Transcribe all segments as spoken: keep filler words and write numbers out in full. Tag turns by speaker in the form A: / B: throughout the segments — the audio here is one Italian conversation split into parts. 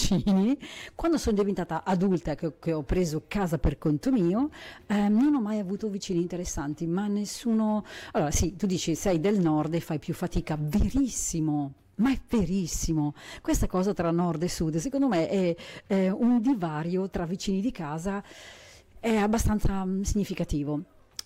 A: vicini. Quando sono diventata adulta, che, che ho preso casa per conto mio, eh, non ho mai avuto vicini interessanti, ma nessuno... Allora sì, tu dici sei del nord e fai più fatica, verissimo. Ma è verissimo, questa cosa tra nord e sud secondo me è, è un divario tra vicini di casa, è abbastanza mm, significativo.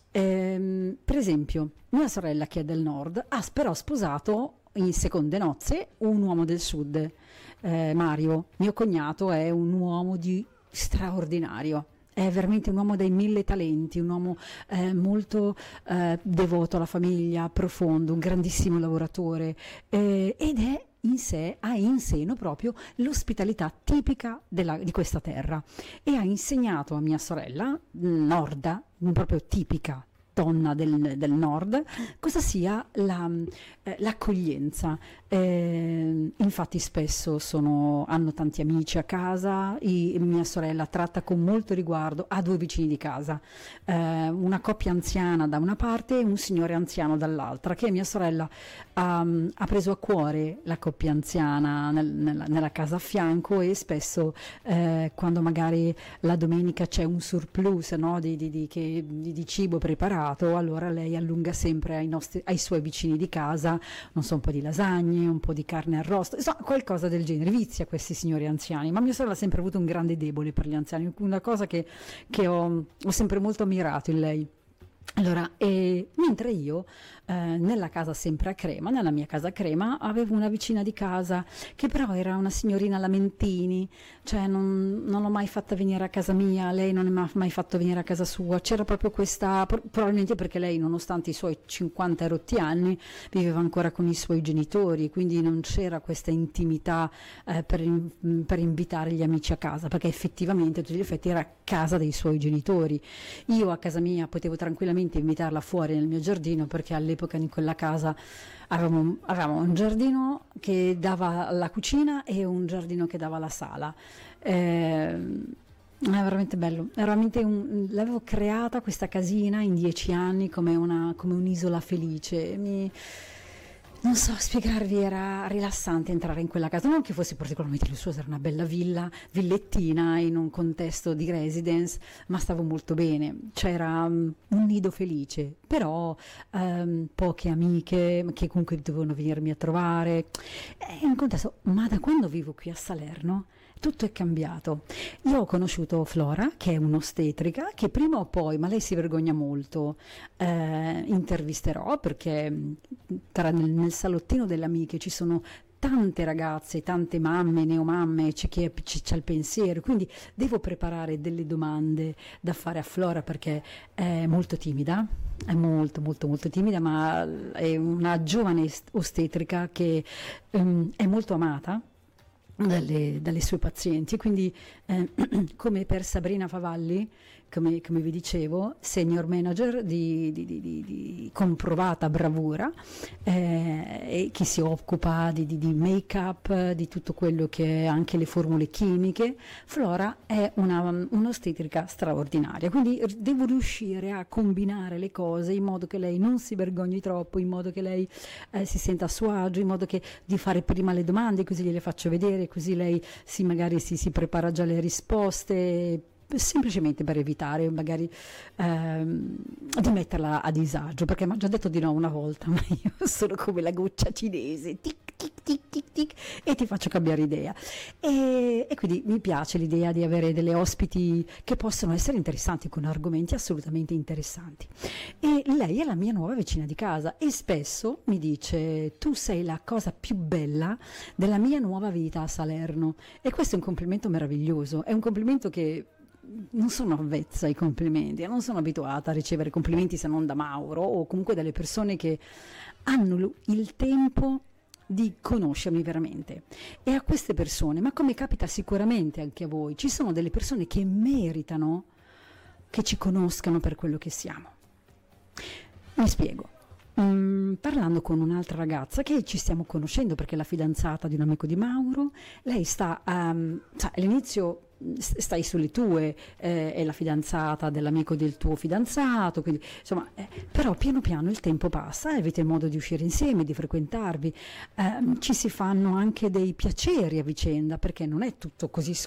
A: Ehm, per esempio, mia sorella che è del nord ha però sposato in seconde nozze un uomo del sud, eh, Mario, mio cognato è un uomo di straordinario. È veramente un uomo dai mille talenti, un uomo eh, molto eh, devoto alla famiglia, profondo, un grandissimo lavoratore, eh, ed è in sé, ha in seno proprio l'ospitalità tipica della- di questa terra, e ha insegnato a mia sorella, norda, proprio tipica donna del, del nord, cosa sia la, eh, l'accoglienza. Eh, infatti spesso sono, hanno tanti amici a casa, i- mia sorella tratta con molto riguardo, ha due vicini di casa, eh, una coppia anziana da una parte e un signore anziano dall'altra, che mia sorella ha, ha preso a cuore la coppia anziana nel- nella, nella casa a fianco, e spesso eh, quando magari la domenica c'è un surplus, no, di, di- di- che- di- di cibo preparato, allora lei allunga sempre ai, nostri, ai suoi vicini di casa, non so, un po' di lasagne, un po' di carne arrosto, insomma qualcosa del genere, vizia questi signori anziani. Ma mia sorella ha sempre avuto un grande debole per gli anziani, una cosa che, che ho, ho sempre molto ammirato in lei. Allora, e mentre io eh, nella casa sempre a Crema, nella mia casa a Crema, avevo una vicina di casa che però era una signorina Lamentini, cioè non, non l'ho mai fatta venire a casa mia, lei non mi ha mai fatto venire a casa sua, c'era proprio questa, pro- probabilmente perché lei nonostante i suoi cinquanta rotti anni viveva ancora con i suoi genitori, quindi non c'era questa intimità eh, per, in- per invitare gli amici a casa, perché effettivamente a tutti gli effetti era casa dei suoi genitori. Io a casa mia potevo tranquillamente invitarla fuori nel mio giardino, perché all'epoca in quella casa avevamo, avevamo un giardino che dava alla cucina e un giardino che dava alla sala. Eh, è veramente bello, è veramente un- l'avevo creata questa casina in dieci anni come una, come un'isola felice. Mi, non so spiegarvi, era rilassante entrare in quella casa, non che fosse particolarmente lussuosa, era una bella villa, villettina in un contesto di residence, ma stavo molto bene, c'era um, un nido felice, però ehm, poche amiche che comunque dovevano venirmi a trovare, è un contesto, ma da quando vivo qui a Salerno tutto è cambiato. Io ho conosciuto Flora, che è un'ostetrica, che prima o poi, ma lei si vergogna molto, eh, intervisterò, perché mh, tra nel, nel salottino delle amiche ci sono tante ragazze, tante mamme, neomamme, c'è chi è- c'è c'è il pensiero, quindi devo preparare delle domande da fare a Flora, perché è molto timida, è molto molto molto timida, ma è una giovane est- ostetrica che ehm, è molto amata dalle, dalle sue pazienti, quindi eh, come per Sabrina Favalli, come, come vi dicevo, senior manager di, di- di- di- di comprovata bravura, eh, e che si occupa di, di, di make-up, di tutto quello che è anche le formule chimiche. Flora è una, un'ostetrica straordinaria, quindi r- devo riuscire a combinare le cose in modo che lei non si vergogni troppo, in modo che lei eh, si senta a suo agio, in modo che di fare prima le domande, così gliele faccio vedere, così lei si, magari si, si prepara già le risposte, semplicemente per evitare magari ehm, di metterla a disagio, perché mi ha già detto di no una volta, ma io sono come la goccia cinese, tic tic tic tic tic, e ti faccio cambiare idea. E, e quindi mi piace l'idea di avere delle ospiti che possono essere interessanti, con argomenti assolutamente interessanti. E lei è la mia nuova vicina di casa e spesso mi dice: tu sei la cosa più bella della mia nuova vita a Salerno, e questo è un complimento meraviglioso, è un complimento che non sono avvezza ai complimenti, non sono abituata a ricevere complimenti se non da Mauro o comunque dalle persone che hanno lo- il tempo di conoscermi veramente. E a queste persone, ma come capita sicuramente anche a voi, ci sono delle persone che meritano che ci conoscano per quello che siamo. Mi spiego. Mm, parlando con un'altra ragazza che ci stiamo conoscendo perché è la fidanzata di un amico di Mauro, lei sta, ehm, sa, all'inizio mm, s- stai sulle tue, eh, è la fidanzata dell'amico del tuo fidanzato, quindi insomma, eh, però piano piano il tempo passa e avete modo di uscire insieme, di frequentarvi, ehm, ci si fanno anche dei piaceri a vicenda perché non è tutto così